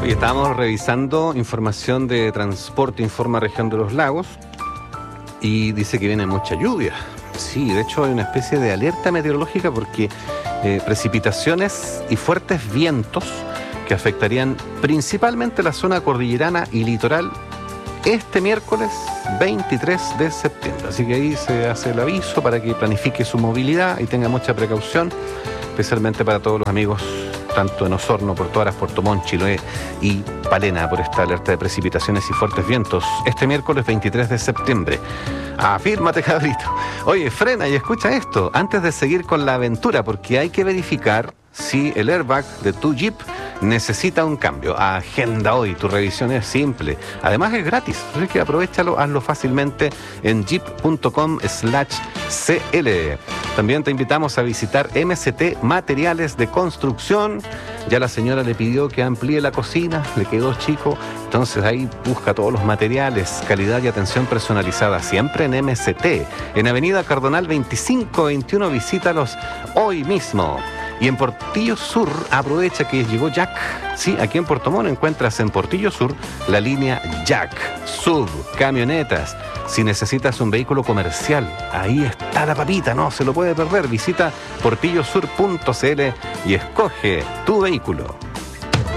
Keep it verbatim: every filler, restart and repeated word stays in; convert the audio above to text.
Hoy estábamos revisando información de Transporte Informa Región de los Lagos y dice que viene mucha lluvia. Sí, de hecho hay una especie de alerta meteorológica porque eh, precipitaciones y fuertes vientos que afectarían principalmente la zona cordillerana y litoral este miércoles veintitrés de septiembre. Así que ahí se hace el aviso para que planifique su movilidad y tenga mucha precaución, especialmente para todos los amigos tanto en Osorno, Puerto Varas, Puerto Montt, Chiloé y Palena, por esta alerta de precipitaciones y fuertes vientos este miércoles veintitrés de septiembre. Afírmate, cabrito. Oye, frena y escucha esto antes de seguir con la aventura, porque hay que verificar si el airbag de tu Jeep necesita un cambio. Agenda hoy, tu revisión es simple. Además es gratis, así que aprovechalo, hazlo fácilmente en jeep punto com slash c l. También te invitamos a visitar M C T Materiales de Construcción. Ya la señora le pidió que amplíe la cocina, le quedó chico, entonces ahí busca todos los materiales, calidad y atención personalizada, siempre en M C T. En Avenida Cardonal veinticinco veintiuno, visítalos hoy mismo. Y en Portillo Sur, aprovecha que llegó Jack. Sí, aquí en Puerto Montt encuentras en Portillo Sur la línea Jack, S U V, camionetas. Si necesitas un vehículo comercial, ahí está la papita, no se lo puede perder. Visita portillo sur punto c l y escoge tu vehículo.